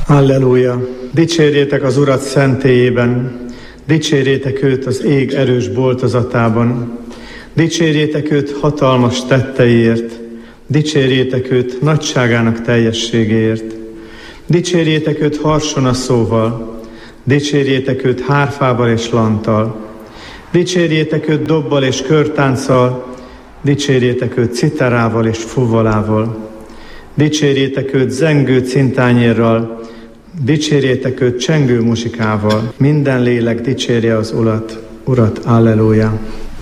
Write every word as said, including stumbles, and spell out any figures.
Halleluja! Dicsérjétek az Urat szentélyében, dicsérjétek őt az ég erős boltozatában, dicsérjétek őt hatalmas tetteiért, dicsérjétek őt nagyságának teljességéért, dicsérjétek őt harsonaszóval, dicsérjétek őt hárfával és lanttal, dicsérjétek őt dobbal és körtánccal, dicsérjétek őt citerával és fuvolával, dicsérjétek őt zengő cintányérral, dicsérjétek őt csengő muzsikával. Minden lélek dicsérje az Urat, Urat, alleluja!